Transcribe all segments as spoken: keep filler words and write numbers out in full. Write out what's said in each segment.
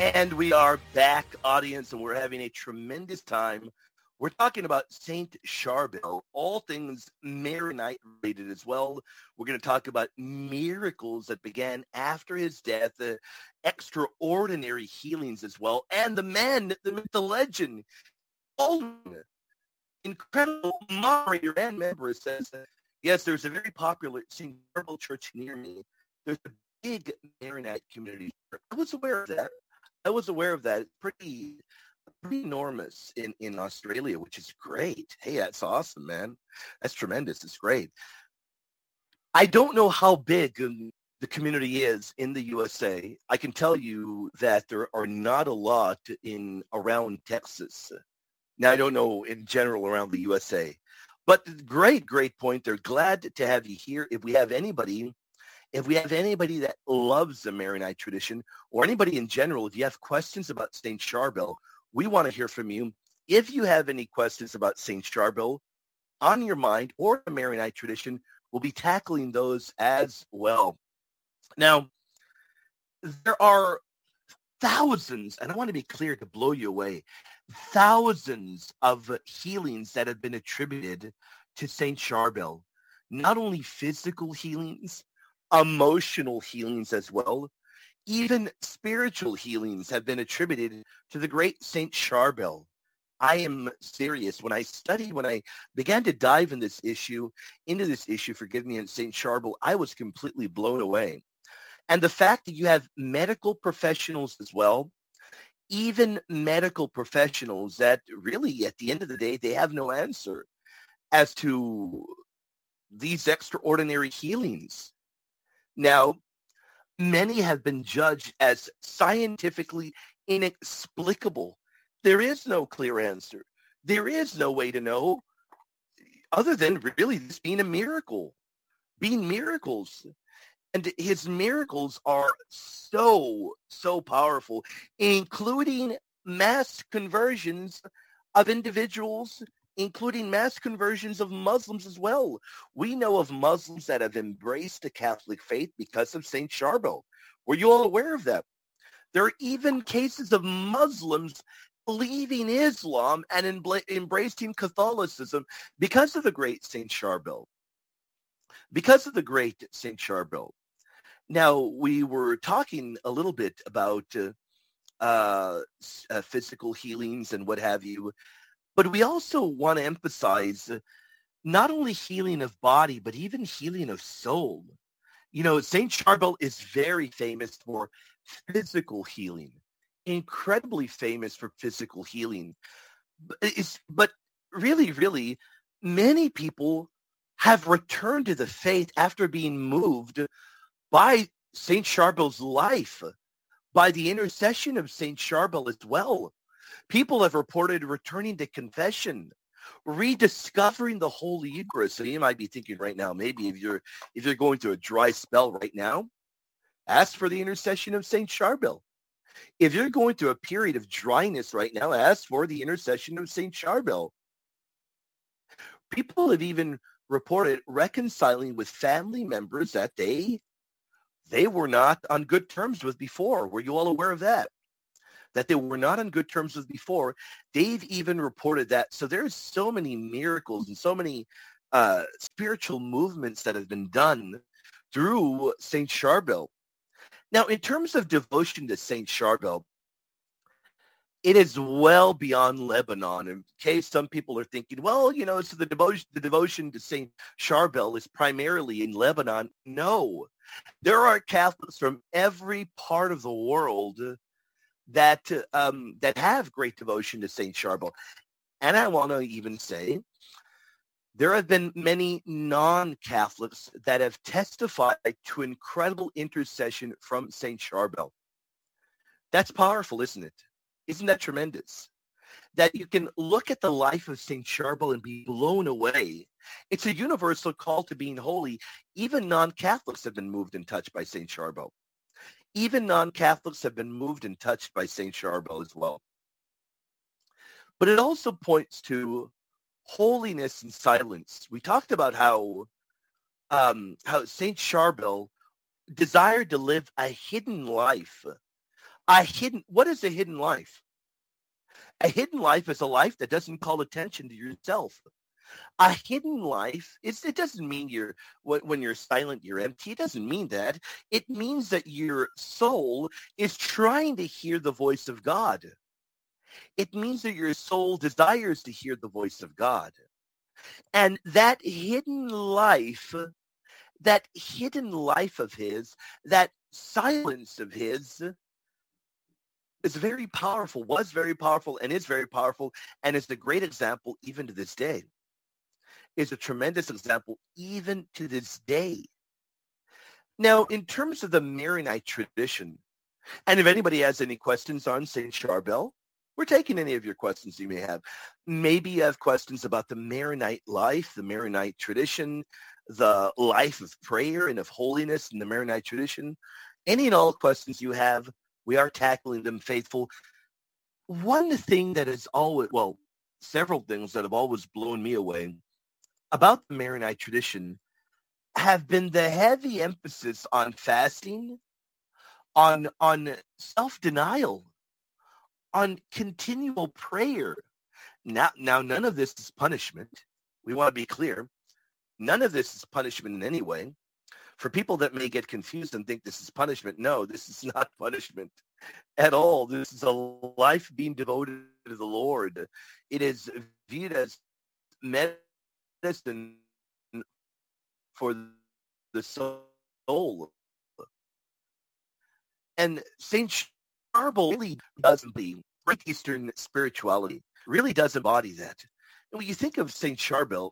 And we are back, audience, and we're having a tremendous time. We're talking about Saint Charbel, all things Maronite related as well. We're going to talk about miracles that began after his death, the extraordinary healings as well, and the man, the myth, the legend, all incredible moderator and member says, yes, there's a very popular Saint Charbel church near me. There's a big Maronite community. I was aware of that. I was aware of that. It's pretty, pretty enormous in, in Australia, which is great. Hey, that's awesome, man. That's tremendous. It's great. I don't know how big um, the community is in the U S A. I can tell you that there are not a lot in around Texas. Now, I don't know in general around the U S A. But great, great point. They're glad to have you here. If we have anybody If we have anybody that loves the Maronite tradition, or anybody in general, if you have questions about Saint Charbel, we want to hear from you. If you have any questions about Saint Charbel on your mind or the Maronite tradition, we'll be tackling those as well. Now, there are thousands, and I want to be clear to blow you away, thousands of healings that have been attributed to Saint Charbel. Not only physical healings, emotional healings as well. Even spiritual healings have been attributed to the great Saint Charbel. I am serious. When I studied, when I began to dive in this issue, into this issue, forgive me, in Saint Charbel, I was completely blown away. And the fact that you have medical professionals as well, even medical professionals that really, at the end of the day, they have no answer as to these extraordinary healings. Now, many have been judged as scientifically inexplicable. There is no clear answer. There is no way to know other than really this being a miracle, being miracles. And his miracles are so, so powerful, including mass conversions of individuals, including mass conversions of Muslims as well. We know of Muslims that have embraced the Catholic faith because of Saint Charbel. Were you all aware of that? There are even cases of Muslims leaving Islam and embla- embracing Catholicism because of the great Saint Charbel. Because of the great Saint Charbel. Now, we were talking a little bit about uh, uh, uh, physical healings and what have you. But we also want to emphasize not only healing of body, but even healing of soul. You know, Saint Charbel is very famous for physical healing, incredibly famous for physical healing. But, it's, but really, really, many people have returned to the faith after being moved by Saint Charbel's life, by the intercession of Saint Charbel as well. People have reported returning to confession, rediscovering the Holy Eucharist. So you might be thinking right now, maybe if you're if you're going through a dry spell right now, ask for the intercession of Saint Charbel. If you're going through a period of dryness right now, ask for the intercession of Saint Charbel. People have even reported reconciling with family members that they they were not on good terms with before. Were you all aware of that? That they were not on good terms with before. They've even reported that. So there's so many miracles and so many uh, spiritual movements that have been done through Saint Charbel. Now, in terms of devotion to Saint Charbel, it is well beyond Lebanon. In case some people are thinking, well, you know, so the devotion, the devotion to Saint Charbel is primarily in Lebanon. No, there are Catholics from every part of the world that um, that have great devotion to Saint Charbel. And I want to even say there have been many non-Catholics that have testified to incredible intercession from Saint Charbel. That's powerful, isn't it? Isn't that tremendous? That you can look at the life of Saint Charbel and be blown away. It's a universal call to being holy. Even non-Catholics have been moved and touched by Saint Charbel. Even non-Catholics have been moved and touched by Saint Charbel as well. But it also points to holiness and silence. We talked about how um, how Saint Charbel desired to live a hidden life, A hidden, what is a hidden life? A hidden life is a life that doesn't call attention to yourself. A hidden life, it's, it doesn't mean you're, when when you're silent, you're empty. It doesn't mean that. It means that your soul is trying to hear the voice of God. It means that your soul desires to hear the voice of God. And that hidden life, that hidden life of his, that silence of his is very powerful, was very powerful, and is very powerful, and is the great example even to this day. Is a tremendous example even to this day. Now, in terms of the Maronite tradition, and if anybody has any questions on Saint Charbel, we're taking any of your questions you may have. Maybe you have questions about the Maronite life, the Maronite tradition, the life of prayer and of holiness in the Maronite tradition. Any and all questions you have, we are tackling them, faithful. One thing that is always, well, several things that have always blown me away about the Maronite tradition have been the heavy emphasis on fasting, on on self-denial, on continual prayer. Now, now, none of this is punishment. We want to be clear. None of this is punishment in any way. For people that may get confused and think this is punishment, no, this is not punishment at all. This is a life being devoted to the Lord. It is viewed as medicine for the soul. And Saint Charbel really does embody Great Eastern spirituality, really does embody that. And when you think of Saint Charbel,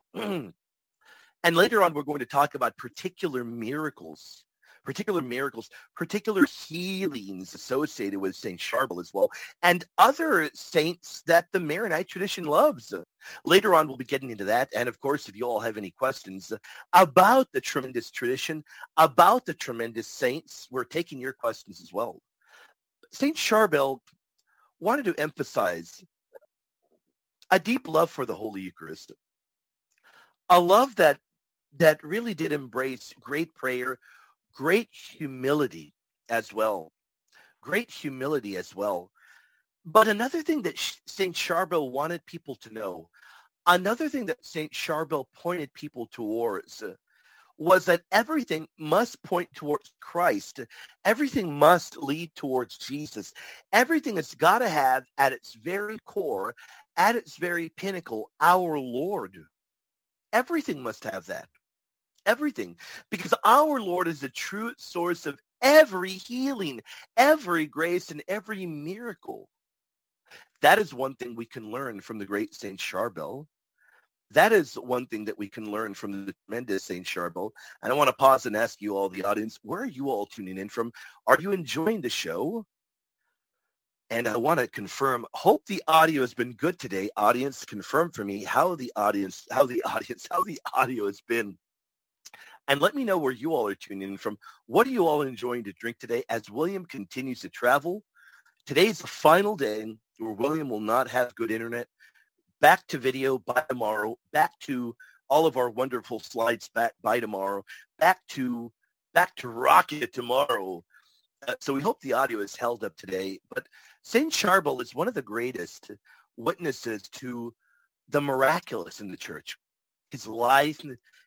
and later on we're going to talk about particular miracles, particular miracles, particular healings associated with Saint Charbel as well, and other saints that the Maronite tradition loves. Later on, we'll be getting into that. And of course, if you all have any questions about the tremendous tradition, about the tremendous saints, we're taking your questions as well. Saint Charbel wanted to emphasize a deep love for the Holy Eucharist, a love that that really did embrace great prayer, great humility as well, great humility as well. But another thing that Saint Charbel wanted people to know, another thing that Saint Charbel pointed people towards uh, was that everything must point towards Christ. Everything must lead towards Jesus. Everything has got to have at its very core, at its very pinnacle, our Lord. Everything must have that. Everything. Because our Lord is the true source of every healing, every grace, and every miracle. That is one thing we can learn from the great Saint Charbel. That is one thing that we can learn from the tremendous Saint Charbel. And I want to pause and ask you all, the audience, where are you all tuning in from? Are you enjoying the show? And I want to confirm, hope the audio has been good today. Audience, confirm for me how the audience, how the audience, how the audio has been. And let me know where you all are tuning in from. What are you all enjoying to drink today as William continues to travel? Today's the final day where William will not have good internet. Back to video by tomorrow. Back to all of our wonderful slides back by tomorrow. Back to back to rocket tomorrow. Uh, so we hope the audio is held up today. But Saint Charbel is one of the greatest witnesses to the miraculous in the church. His life,